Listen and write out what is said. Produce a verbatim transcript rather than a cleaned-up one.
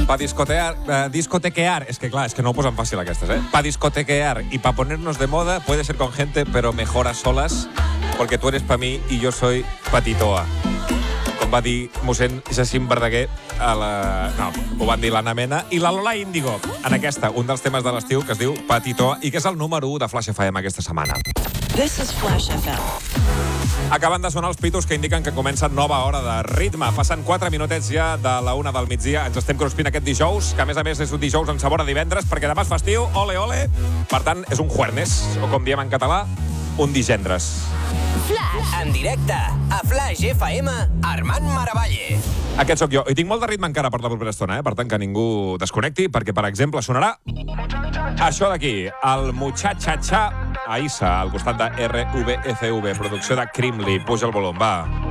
Pa discotear, eh, discotequear, es que claro, es que no ho posen fàcil aquestes, eh? Pa discotequear y pa ponernos de moda puede ser con gente, pero mejor a solas, porque tú eres pa mí y yo soy patitoa. Com va dir mossèn Jacint Verdaguer a la... No, ho van dir l'Anna Mena i la Lola Índigo en aquesta, un dels temes de l'estiu que es diu Patitoa i que és el número u de Flash F M aquesta setmana. This is Flash F M. Acaben de sonar els pitos que indiquen que comença nova hora de ritme. Passen quatre minutets ja de la una del migdia. Ens estem cruspint aquest dijous, que a més a més és un dijous en sabor a divendres, perquè demà és festiu, ole, ole. Per tant, és un juernes, o com diem en català, un digendres. Flash. En directe, a Flash F M, Armand Maravalle. Aquest sóc jo. I tinc molt de ritme encara per la propera estona, eh? Per tant, que ningú desconnecti, perquè, per exemple, sonarà això d'aquí, el Muchacha-cha a Issa, al costat de R V F V, producció de Crimly. Puja el volum, va.